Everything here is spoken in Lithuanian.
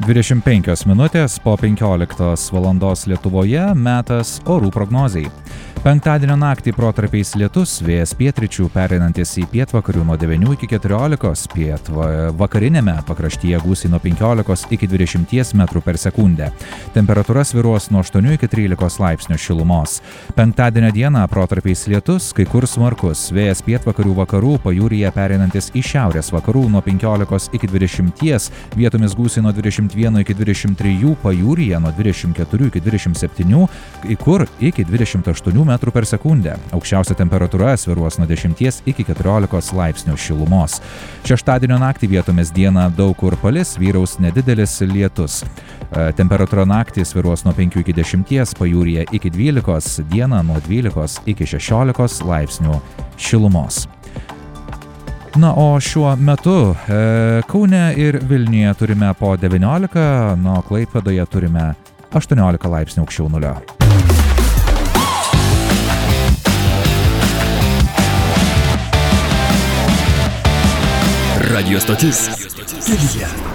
25 minutės po 15 valandos Lietuvoje metas orų prognozei. Penktadienio naktį protarpiais lietus, vėjas pietryčių pereinantis į pietvakarių nuo 9 iki 14, vakarinėme pakraštyje gūsiai nuo 15 iki 20 metrų per sekundę. Temperatūra svyruos nuo 8 iki 13 laipsnių šilumos. Penktadienio dieną protarpiais lietus, kai kur smarkus, vėjas pietvakarių vakarų, pajūryje pereinantis į šiaurės vakarų nuo 15 iki 20, vietomis gūsiai nuo 21 iki 23, pajūryje nuo 24 iki 27, kai kur iki 28 metrų per sekundę. Aukščiausia temperatūra svyruos nuo 10 iki 14 laipsnių šilumos. Šeštadienio naktį vietomis dieną daug kur palis, vyraus nedidelis lietus. Temperatūra naktį svyruos nuo 5 iki 10, pajūryje iki 12, dieną nuo 12 iki 16 laipsnių šilumos. Na, o šiuo metu Kaune ir Vilniuje turime po 19, na, o Klaipėdoje turime 18 laipsnių aukščiau nulio. Radio stotis Telija.